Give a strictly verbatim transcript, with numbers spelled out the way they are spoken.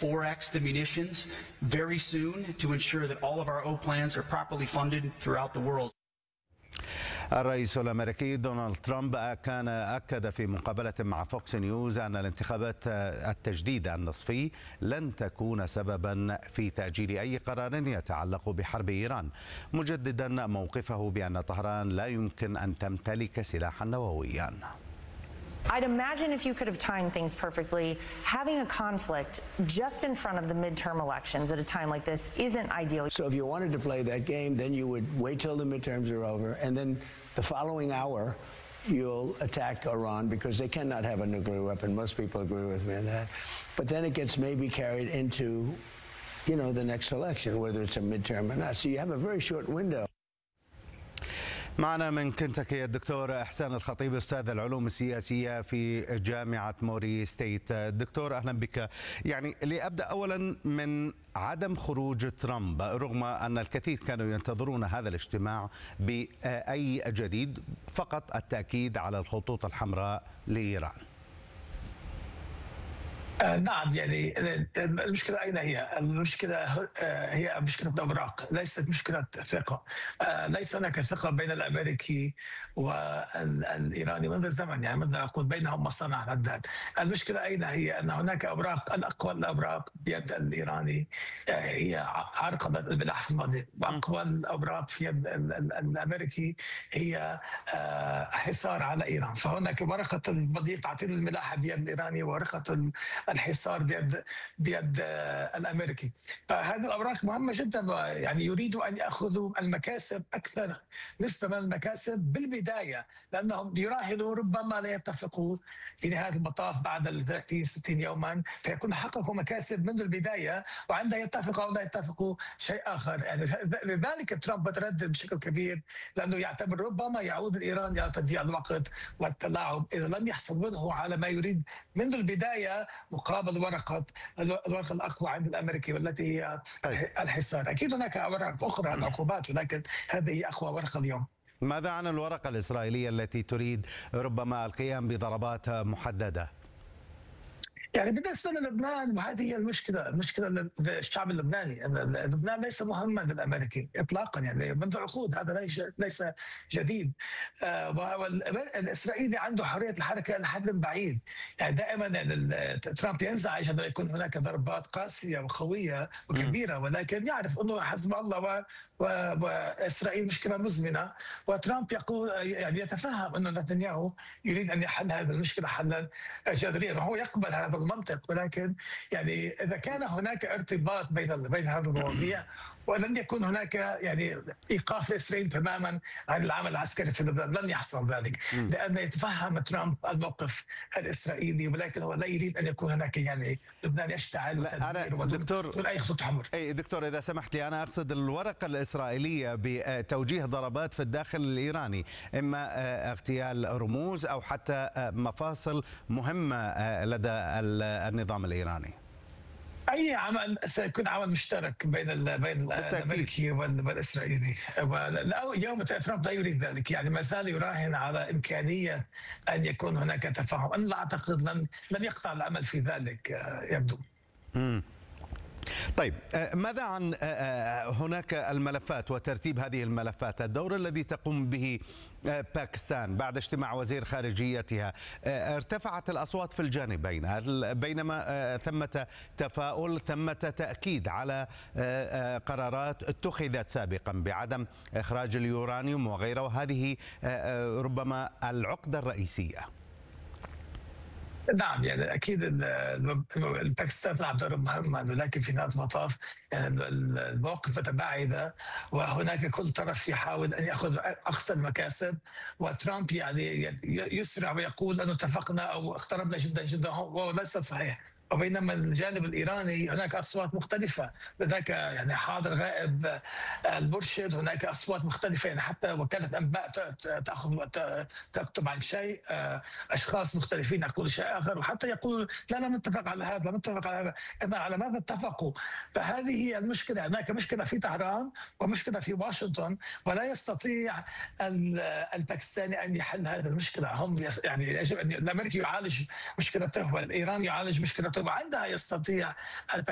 four x the munitions very soon to ensure that all of our O plans are properly funded throughout the world. الرئيس الأمريكي دونالد ترامب كان أكد في مقابلة مع فوكس نيوز أن الانتخابات التجديد النصفي لن تكون سببا في تأجيل أي قرار يتعلق بحرب إيران، مجددا موقفه بأن طهران لا يمكن أن تمتلك سلاحا نوويا. I'd imagine if you could have timed things perfectly, having a conflict just in front of the midterm elections at a time like this isn't ideal. So if you wanted to play that game, then you would wait till the midterms are over, and then the following hour, you'll attack Iran because they cannot have a nuclear weapon. Most people agree with me on that. But then it gets maybe carried into, you know, the next election, whether it's a midterm or not. So you have a very short window. معنا من كنتاكي الدكتور إحسان الخطيب، أستاذ العلوم السياسية في جامعة موري ستيت. دكتور أهلا بك. يعني لأبدأ أولا من عدم خروج ترامب، رغم أن الكثير كانوا ينتظرون هذا الاجتماع بأي جديد، فقط التأكيد على الخطوط الحمراء لإيران. آه نعم، يعني المشكلة أين هي؟ المشكلة آه هي مشكلة أوراق، ليست مشكلة ثقة. آه ليس هناك ثقة بين الأمريكي والإيراني منذ زمن، يعني منذ أقول بينهم مصانع العداد. المشكلة أين هي؟ أن هناك أوراق، الأقوى الأوراق بيد الإيراني آه هي عرقلة الملاحة في الماضي، وأقوى الأوراق في يد الأمريكي هي آه حصار على إيران. فهناك ورقة المضيق تعطيل الملاحة بيد الإيراني، وورقة الحصار بيد بيد الامريكي. فهذه الاوراق مهمه جدا، يعني يريدوا ان ياخذوا المكاسب، اكثر نسبه من المكاسب بالبدايه، لانهم يراهنوا ربما لا يتفقوا في نهايه المطاف بعد ال ثلاثين ستين يوما، فيكون حققوا مكاسب منذ البدايه، وعندها يتفقوا او لا يتفقوا شيء اخر. يعني لذلك ترامب متردد بشكل كبير، لانه يعتبر ربما يعود الايران الى تضييع الوقت والتلاعب اذا لم يحصل منه على ما يريد منذ البدايه، مقابل ورقة الورقة الأقوى عند الأمريكي والتي هي الحصار. أكيد هناك أوراق أخرى العقوبات، ولكن هذه هي أقوى ورقة اليوم. ماذا عن الورقة الإسرائيلية التي تريد ربما القيام بضربات محددة؟ يعني بالنسبه للبنان، وهذه هي المشكله، المشكله للشعب اللبناني، ان لبنان ليس مهما للامريكي اطلاقا، يعني منذ عقود، هذا ليس ليس جديد. آه والاسرائيلي عنده حريه الحركه لحد بعيد، يعني دائما يعني ترامب ينزعج انه يكون هناك ضربات قاسيه وقويه وكبيره، ولكن يعرف انه حسب الله و... و... واسرائيل مشكله مزمنه، وترامب يقول يعني يتفهم انه نتنياهو يريد ان يحل هذه المشكله حلا جذريا، وهو يقبل هذا المنطق. ولكن يعني اذا كان هناك ارتباط بين بين هذه المواضيع، ولن يكون هناك يعني ايقاف لاسرائيل تماما عن العمل العسكري في لبنان، لن يحصل ذلك، لان يتفهم ترامب الموقف الاسرائيلي، ولكن هو لا يريد ان يكون هناك يعني لبنان يشتعل وتدمير ودون اي خطوط حمر. اي دكتور، اذا سمحت لي، انا اقصد الورقه الاسرائيليه بتوجيه ضربات في الداخل الايراني، اما اغتيال رموز او حتى مفاصل مهمه لدى النظام الايراني. اي عمل سيكون عمل مشترك بين ال بين الامريكي والاسرائيلي، اليوم ترامب لا يريد ذلك، يعني ما زال يراهن على امكانيه ان يكون هناك تفاهم. انا لا اعتقد لن لن يقطع الامل في ذلك يبدو. امم طيب، ماذا عن هناك الملفات وترتيب هذه الملفات؟ الدور الذي تقوم به باكستان بعد اجتماع وزير خارجيتها، ارتفعت الأصوات في الجانبين، بينما ثمة تفاؤل، ثمة تأكيد على قرارات اتخذت سابقا بعدم إخراج اليورانيوم وغيره، وهذه ربما العقدة الرئيسية. نعم، يعني اكيد باكستان تلعب دور مهم، ولكن في نهايه المطاف يعني المواقف متباعده، وهناك كل طرف يحاول ان ياخذ اقصى المكاسب، وترامب يعني يسرع ويقول انه اتفقنا او اقتربنا جدا جدا، وهو ليس صحيح. وبينما الجانب الايراني هناك اصوات مختلفه، هناك يعني حاضر غائب المرشد، هناك اصوات مختلفه، يعني حتى وكاله انباء تاخذ تكتب عن شيء، اشخاص مختلفين يقولوا شيء اخر، وحتى يقولوا لا لا نتفق على هذا، لا نتفق على هذا، اذا على ماذا اتفقوا؟ فهذه هي المشكله، هناك مشكله في طهران ومشكله في واشنطن، ولا يستطيع الباكستاني ان يحل هذه المشكله. هم يعني يجب ان الامريكي يعالج مشكلته والايراني يعالج مشكلته، وعندها يستطيع